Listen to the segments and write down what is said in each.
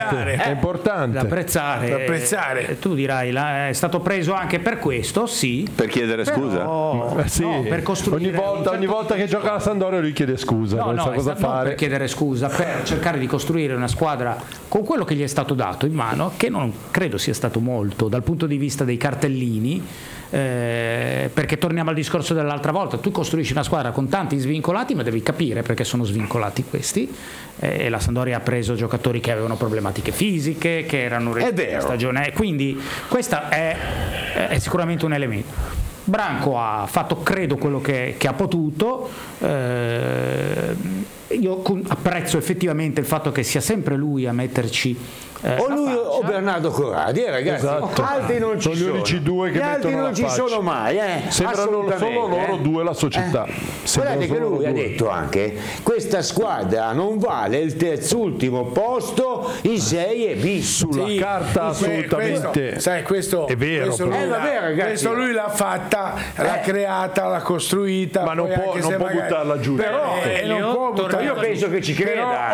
È importante da apprezzare. Tu dirai, è stato preso anche per questo, sì. Per chiedere scusa? Sì. No, per costruire ogni volta che gioca la Sampdoria lui chiede scusa, non sa cosa fare. Per chiedere scusa, per cercare di costruire una squadra con quello che gli è stato dato in mano, che non credo sia stato molto dal punto di vista dei cartellini. Perché torniamo al discorso dell'altra volta, tu costruisci una squadra con tanti svincolati, ma devi capire perché sono svincolati questi, e la Sampdoria ha preso giocatori che avevano problematiche fisiche, che erano in stagione, quindi questo è sicuramente un elemento. Branco ha fatto credo quello che ha potuto. Io apprezzo effettivamente il fatto che sia sempre lui a metterci o lui o Bernardo Corradi, ragazzi. Esatto. Altri non ci sono. Gli unici due che gli altri non ci sono mai. Sembrano solo loro due la società. Guardate che lui ha detto anche: questa squadra non vale il terzultimo posto in Serie B. Sulla carta assolutamente. Questo è vero. Questo lui l'ha fatta, l'ha creata, l'ha costruita. Ma non può buttarla giù. Però non può buttarla. Io penso che ci creda.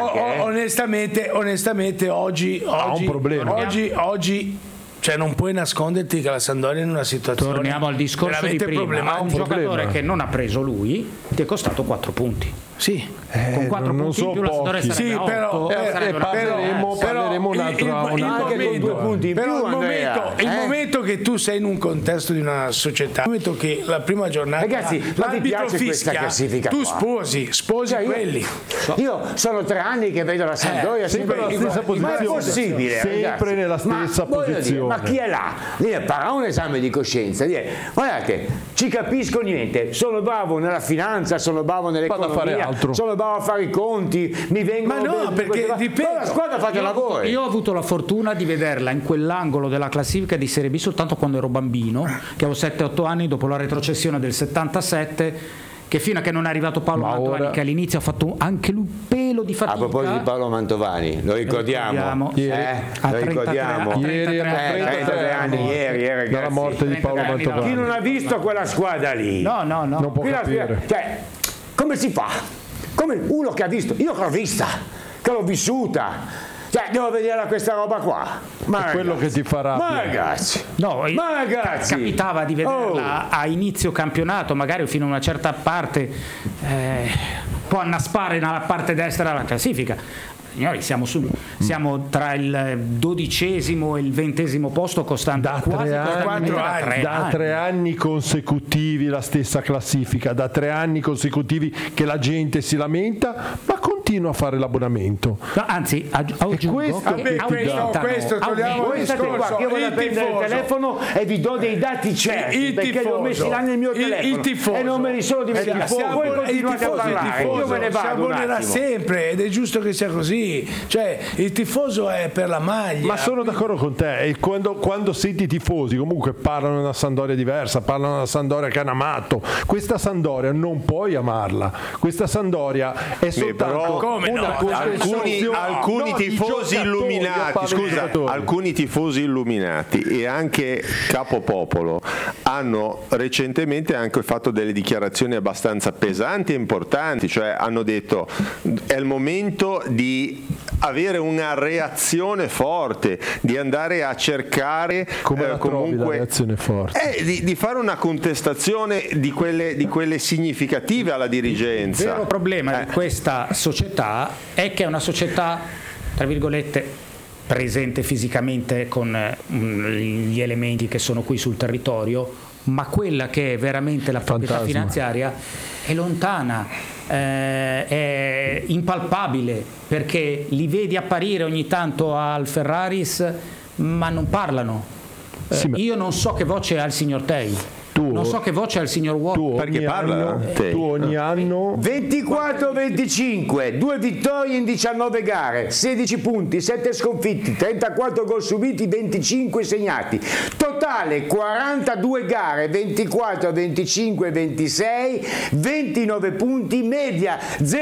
Onestamente oggi ha un problema. Oggi cioè non puoi nasconderti che la Sampdoria è in una situazione. Torniamo al discorso di prima. Un giocatore che non ha preso lui ti è costato 4 punti. Sì, con 4 punti in più la Sampdoria sarebbe 8. Parleremo anche con 2 punti in più. Il momento che tu sei in un contesto di una società, il momento che la prima giornata, ragazzi, l'arbitro fischia, tu sposi quelli. Io sono 3 anni che vedo la Sampdoria sempre nella stessa posizione. Ma è possibile, sempre ragazzi. nella stessa posizione. Ma chi è là? Farà un esame di coscienza, guardate, ci capisco niente, sono bravo nella finanza, sono bravo nell'economia, sono bravo a fare i conti, mi vengono. Ma no, perché dipende. La squadra fa il lavoro. Io ho avuto la fortuna di vederla in quell'angolo della classifica di Serie B soltanto quando ero bambino, che avevo 7-8 anni, dopo la retrocessione del 77. Che fino a che non è arrivato Paolo Mantovani, che all'inizio ha fatto anche lui un pelo di fatica. A proposito di Paolo Mantovani, lo ricordiamo. Lo ricordiamo. Ieri, 33 anni, ragazzi. Dalla morte di Paolo Mantovani. Chi non ha visto quella squadra lì? No. Non può capire. Cioè, come si fa? Come uno che ha visto, io che l'ho vista, che l'ho vissuta. Cioè, devo vedere questa roba qua. Ma è quello che ti farà. Ma ragazzi, capitava di vederla a inizio campionato, magari fino a una certa parte, può annaspare nella parte destra della classifica. Signori, siamo tra il 12° e il 20° posto costante da 3 anni consecutivi la stessa classifica, da 3 anni consecutivi che la gente si lamenta, ma continua a fare l'abbonamento. No, anzi, aggiungo questo togliamo il discorso. Io vado a prendere il telefono e vi do dei dati certi, perché li ho messi là nel mio telefono e non me li sono dimenticato. Voi continuate a parlare, io me ne vado. Si abbonerà sempre ed è giusto che sia così. Cioè il tifoso è per la maglia. Ma sono d'accordo con te, e quando senti i tifosi comunque parlano di una Sampdoria diversa, parlano di una Sampdoria che hanno amato. Questa Sampdoria non puoi amarla, questa Sampdoria è soltanto alcuni tifosi illuminati, alcuni tifosi illuminati e anche capopopolo hanno recentemente anche fatto delle dichiarazioni abbastanza pesanti e importanti, cioè hanno detto è il momento di avere una reazione forte, di andare a cercare comunque la reazione forte, di fare una contestazione di quelle significative alla dirigenza. Il vero problema di questa società è che è una società, tra virgolette, presente fisicamente con gli elementi che sono qui sul territorio, ma quella che è veramente la proprietà finanziaria è lontana. È impalpabile, perché li vedi apparire ogni tanto al Ferraris ma non parlano. Io non so che voce ha il signor Tei, non so che voce ha il signor Uomo, perché parla tu ogni anno 24-25, 2 vittorie in 19 gare, 16 punti, 7 sconfitti, 34 gol subiti, 25 segnati, totale 42 gare, 24, 25, 26, 29 punti, media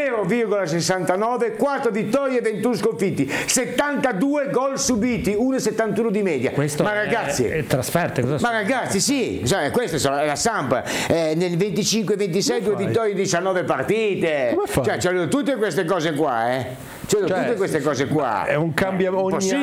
0,69, 4 vittorie e 21 sconfitti, 72 gol subiti, 1,71 di media. Questo ma ragazzi, è trasferte, ma ragazzi, sì, queste sono la Samp, nel 25-26 2 vittorie in 19 partite. Cioè, c'erano tutte queste cose qua, tutte queste cose qua. È un cambiamento, ogni